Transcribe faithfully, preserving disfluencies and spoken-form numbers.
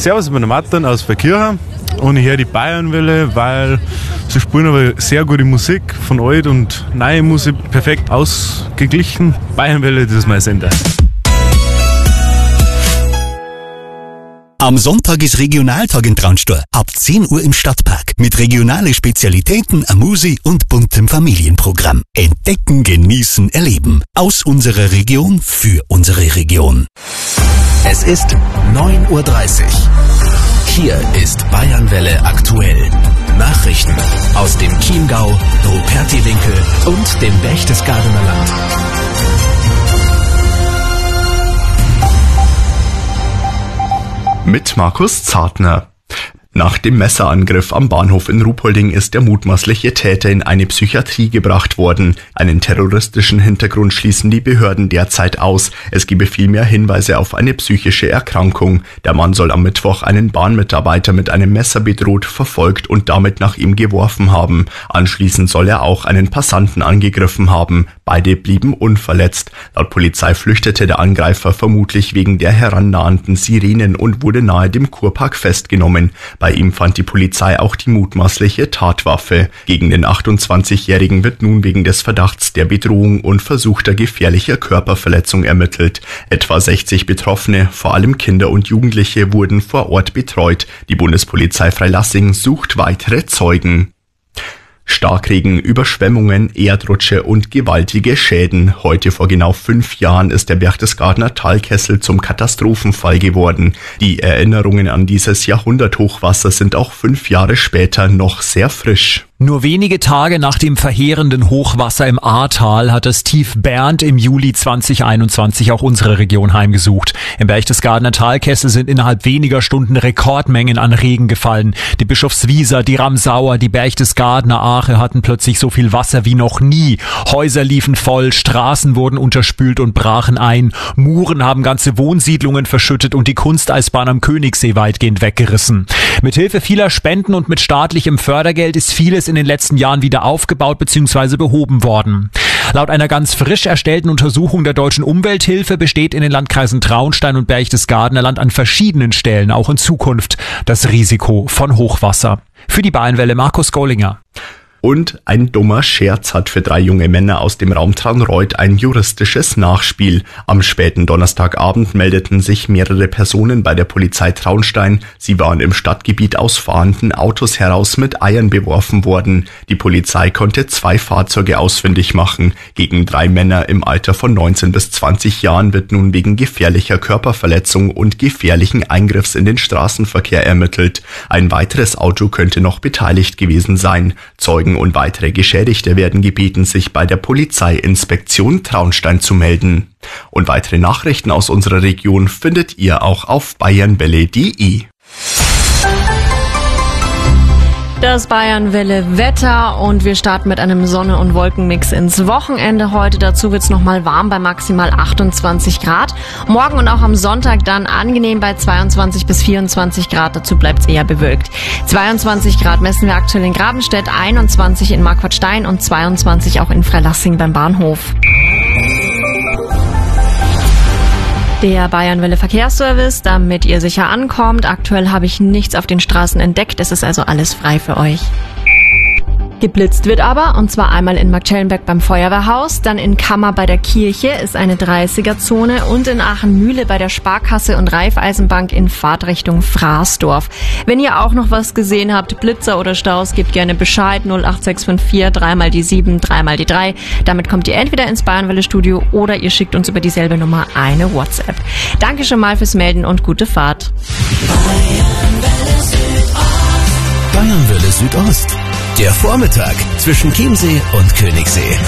Servus, ich bin der Martin aus Verkirchen und ich höre die Bayernwelle, weil sie spielen aber sehr gute Musik, von alt und neue Musik, perfekt ausgeglichen. Bayernwelle, das ist mein Sender. Am Sonntag ist Regionaltag in Traunstein. Ab zehn Uhr im Stadtpark. Mit regionalen Spezialitäten, Amüsi und buntem Familienprogramm. Entdecken, genießen, erleben. Aus unserer Region für unsere Region. Es ist neun Uhr dreißig. Hier ist Bayernwelle aktuell. Nachrichten aus dem Chiemgau, Rupertiwinkel und dem Berchtesgadener Land. Mit Markus Zartner. Nach dem Messerangriff am Bahnhof in Ruhpolding ist der mutmaßliche Täter in eine Psychiatrie gebracht worden. Einen terroristischen Hintergrund schließen die Behörden derzeit aus. Es gebe vielmehr Hinweise auf eine psychische Erkrankung. Der Mann soll am Mittwoch einen Bahnmitarbeiter mit einem Messer bedroht, verfolgt und damit nach ihm geworfen haben. Anschließend soll er auch einen Passanten angegriffen haben. Beide blieben unverletzt. Laut Polizei flüchtete der Angreifer vermutlich wegen der herannahenden Sirenen und wurde nahe dem Kurpark festgenommen. Bei ihm fand die Polizei auch die mutmaßliche Tatwaffe. Gegen den achtundzwanzigjährigen wird nun wegen des Verdachts der Bedrohung und versuchter gefährlicher Körperverletzung ermittelt. Etwa sechzig Betroffene, vor allem Kinder und Jugendliche, wurden vor Ort betreut. Die Bundespolizei Freilassing sucht weitere Zeugen. Starkregen, Überschwemmungen, Erdrutsche und gewaltige Schäden. Heute vor genau fünf Jahren ist der Berchtesgadener Talkessel zum Katastrophenfall geworden. Die Erinnerungen an dieses Jahrhunderthochwasser sind auch fünf Jahre später noch sehr frisch. Nur wenige Tage nach dem verheerenden Hochwasser im Ahrtal hat das Tief Bernd im Juli zweitausendeinundzwanzig auch unsere Region heimgesucht. Im Berchtesgadener Talkessel sind innerhalb weniger Stunden Rekordmengen an Regen gefallen. Die Bischofswieser, die Ramsauer, die Berchtesgadener Ache hatten plötzlich so viel Wasser wie noch nie. Häuser liefen voll, Straßen wurden unterspült und brachen ein. Muren haben ganze Wohnsiedlungen verschüttet und die Kunsteisbahn am Königssee weitgehend weggerissen. Mit Hilfe vieler Spenden und mit staatlichem Fördergeld ist vieles in den letzten Jahren wieder aufgebaut bzw. behoben worden. Laut einer ganz frisch erstellten Untersuchung der Deutschen Umwelthilfe besteht in den Landkreisen Traunstein und Berchtesgadener Land an verschiedenen Stellen auch in Zukunft das Risiko von Hochwasser. Für die Bayernwelle Markus Gollinger. Und ein dummer Scherz hat für drei junge Männer aus dem Raum Traunreut ein juristisches Nachspiel. Am späten Donnerstagabend meldeten sich mehrere Personen bei der Polizei Traunstein. Sie waren im Stadtgebiet aus fahrenden Autos heraus mit Eiern beworfen worden. Die Polizei konnte zwei Fahrzeuge ausfindig machen. Gegen drei Männer im Alter von neunzehn bis zwanzig Jahren wird nun wegen gefährlicher Körperverletzung und gefährlichen Eingriffs in den Straßenverkehr ermittelt. Ein weiteres Auto könnte noch beteiligt gewesen sein. Zeugen und weitere Geschädigte werden gebeten, sich bei der Polizeiinspektion Traunstein zu melden. Und weitere Nachrichten aus unserer Region findet ihr auch auf bayernwelle punkt de. Das Bayernwelle Wetter und wir starten mit einem Sonne- und Wolkenmix ins Wochenende heute. Dazu wird's nochmal warm bei maximal achtundzwanzig Grad. Morgen und auch am Sonntag dann angenehm bei zweiundzwanzig bis vierundzwanzig Grad. Dazu bleibt's eher bewölkt. zweiundzwanzig Grad messen wir aktuell in Grabenstedt, einundzwanzig in Marquardstein und zweiundzwanzig auch in Freilassing beim Bahnhof. Der Bayernwelle Verkehrsservice, damit ihr sicher ankommt. Aktuell habe ich nichts auf den Straßen entdeckt. Es ist also alles frei für euch. Geblitzt wird aber, und zwar einmal in Marktschellenberg beim Feuerwehrhaus, dann in Kammer bei der Kirche ist eine dreißiger-Zone und in Aachen-Mühle bei der Sparkasse und Raiffeisenbank in Fahrtrichtung Fraßdorf. Wenn ihr auch noch was gesehen habt, Blitzer oder Staus, gebt gerne Bescheid. null acht sechs fünf vier, drei mal die sieben, drei mal die drei. Damit kommt ihr entweder ins Bayernwelle-Studio oder ihr schickt uns über dieselbe Nummer eine WhatsApp. Danke schon mal fürs Melden und gute Fahrt. Bayernwelle Südost. Der Vormittag zwischen Chiemsee und Königssee.